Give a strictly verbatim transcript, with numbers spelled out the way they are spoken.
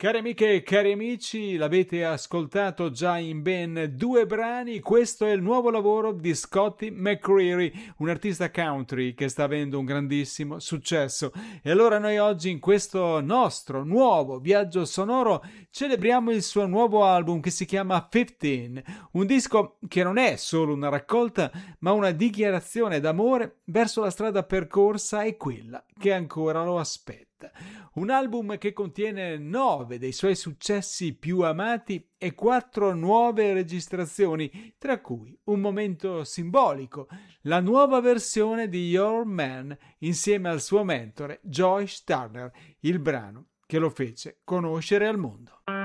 Cari amiche e cari amici, l'avete ascoltato già in ben due brani. Questo è il nuovo lavoro di Scotty McCreery, un artista country che sta avendo un grandissimo successo. E allora noi oggi in questo nostro nuovo viaggio sonoro celebriamo il suo nuovo album che si chiama quindici, un disco che non è solo una raccolta ma una dichiarazione d'amore verso la strada percorsa e quella che ancora lo aspetta. Un album che contiene nove dei suoi successi più amati e quattro nuove registrazioni, tra cui un momento simbolico, la nuova versione di Your Man insieme al suo mentore Joyce Turner, il brano che lo fece conoscere al mondo.